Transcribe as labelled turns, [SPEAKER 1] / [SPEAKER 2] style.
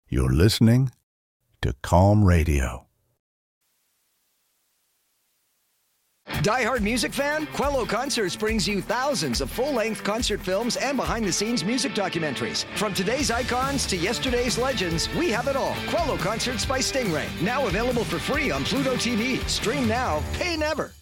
[SPEAKER 1] You're listening to Calm Radio.
[SPEAKER 2] Die-hard music fan? Quello Concerts brings you thousands of full-length concert films and behind-the-scenes music documentaries. From today's icons to yesterday's legends, we have it all. Quello Concerts by Stingray. Now available for free on Pluto TV. Stream now, pay never.